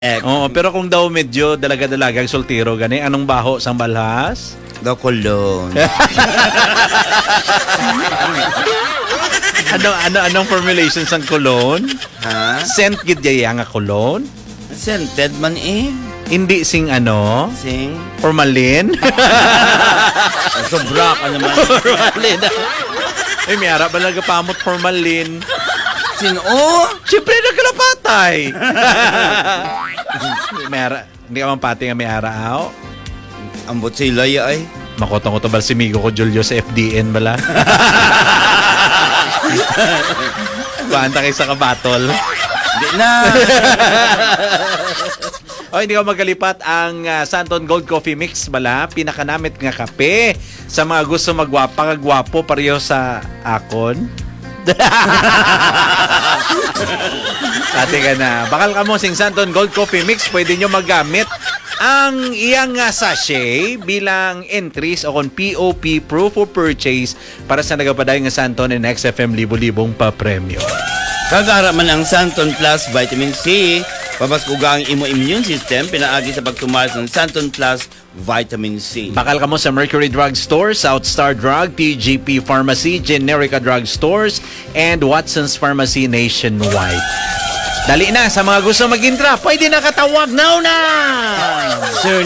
Oo, pero kung daw medyo dalaga-dalagang soltero gani, anong baho sang balhas? Daw cologne. Anong formulation sang cologne? Ha? Scent gid yaya nga cologne? Scented man eh. Hindi sing ano? Sing. Formalin? Sobra ka naman. Formalin. Ay, may ara ba nagapamot formalin? Sino? Siyempre nagkalapatay. May ara. Hindi ka man pati nga may ara aw. Ambot sila ay. Makotong ko to bal si Migo ko Julio sa FDN bala. Kuanta kayo sa kabatol. Hindi na. O, hindi ka magkalipat ang Santon Gold Coffee Mix bala. Pinakanamit nga kape sa mga gusto magwapo pareho sa akon. Pati ka na. Bakal ka mo sing Santon Gold Coffee Mix, pwede nyo magamit ang iyang sachet bilang entries o kon POP, proof of purchase, para sa nagapaday nga Santon and XFM libo-libong pa-premyo. Kagara man ang Santon Plus Vitamin C. Pabaskuga ang imo immune system, pinaagi sa pagtumalas ng Santon Plus Vitamin C. Bakal ka mo sa Mercury Drug Store, South Star Drug, TGP Pharmacy, Generica Drug Stores, and Watson's Pharmacy nationwide. Dali na, sa mga gusto mag-intra, pwede na katawag now na! Sir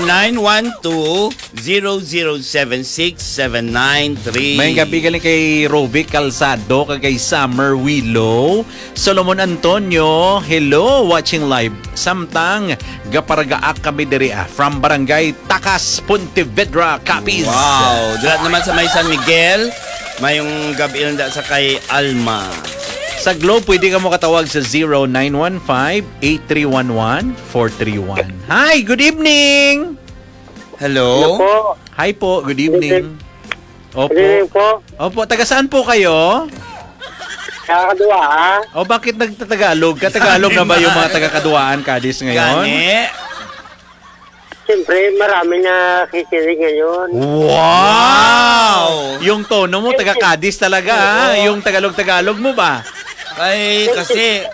912-0076-793. May gabi galing kay Rovic Calzado, kay Summer Willow, Solomon Antonio, hello, watching live. Samtang gaparagaak kami diri from Barangay Takas, Pontevedra, Capiz. Wow, dilat naman sa may San Miguel, mayong gabi lang sa kay Alma. Sa Globe, pwede ka mo katawag sa 0915-8311-431. Hi, good evening! Hello? Po. Hi po, good evening. Opo. Good evening po. Opo, taga saan po kayo? Kakadua ha? O bakit nagtatagalog? Katagalog na ba yung mga taga-kaduaan kadis ngayon? Gani? Siyempre, marami na kikinig ngayon. Wow! Yung tono mo, taga-kadis talaga ha? Yung Tagalog-Tagalog mo ba? Ay, kasi...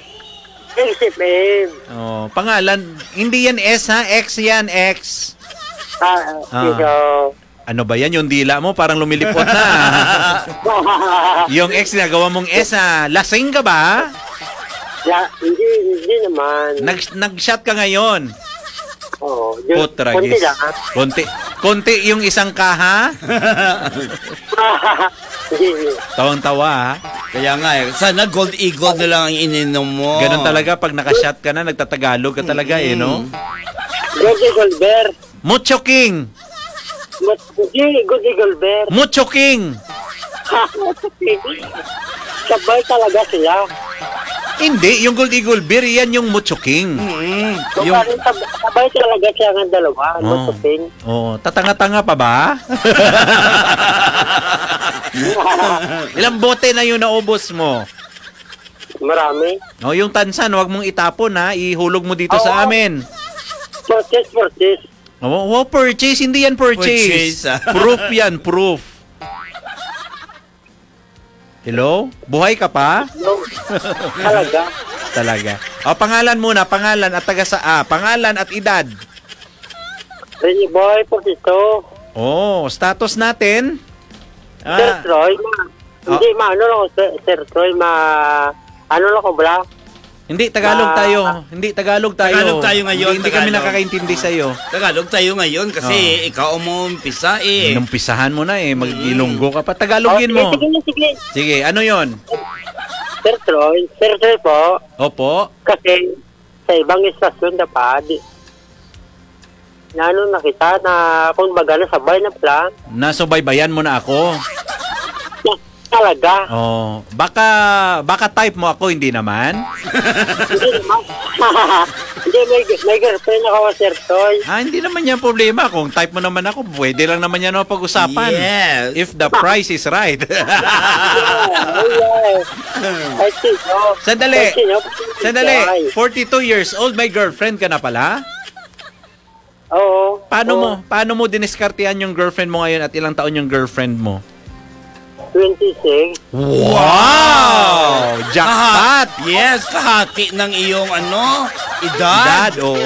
XFM. Oh, pangalan, hindi yan S ha? X yan, X. Dito. Ano ba yan? Yung dila mo parang lumilipot na. Yung X na gawa mong S ha? Lasing ka ba? Hindi naman. Nag-shot ka ngayon. Oo. Putragis. Konti lang. Konti yung isang kaha. Hindi. Tawang-tawa ha. Kaya nga sana Gold Eagle na lang ang ininom mo. Ganun talaga pag nakashot ka na, nagtatagalog ka talaga no? Good Eagle Bear. Mucho King. Good Eagle Bear. Mucho King. Sabay talaga sila. Hindi, yung Gold Eagle Beer, yan yung Mucho King. Yung... Sabay talaga siya ng dalawa. Tatanga-tanga pa ba? Ilang bote na yung naubos mo? Marami. Yung tansan, wag mong itapon ha. Ihulog mo dito sa amin. Purchase. Purchase. Hindi yan purchase. Proof yan, proof. Hello? Buhay ka pa? No. Talaga. Pangalan muna, pangalan at pangalan at edad. Renny Boy, 42. Status natin? Sir Troy, hindi, ano lang ako, Sir Troy, ano lang ako, bla? Hindi, Tagalog tayo. Tagalog tayo ngayon. Hindi kami nakakaintindi sa'yo. Tagalog tayo ngayon kasi ikaw mo umpisa eh. Inumpisahan mo na mag-ilonggo ka pa. Tagalogin mo. Sige. Sige, ano yon? Sir Troy po. Opo. Kasi sa ibang istasyon dapat, na kita na kung baga na sabay na plan. Nasubaybayan mo na ako. Talaga. Baka type mo ako, hindi naman. Hindi naman. Hindi, may girlfriend ako, Sir Troy. Hindi naman yan problema. Kung type mo naman ako, pwede lang naman yan pag-usapan. Yes. If the price is right. Sandali. 42 years old, may girlfriend ka na pala? Oo. Paano mo diniskartehan yung girlfriend mo ngayon at ilang taon yung girlfriend mo? 26. Wow! Jackpot! Yes, kahati ng iyong edad. Dad, oo.